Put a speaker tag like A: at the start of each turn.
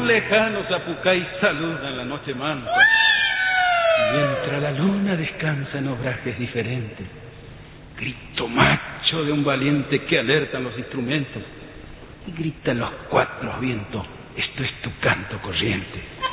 A: lejano Zapucay saludan la noche manta. Mientras la luna descansa en obrajes diferentes, grito macho de un valiente que alertan los instrumentos y gritan los cuatro vientos, esto es tu canto corriente.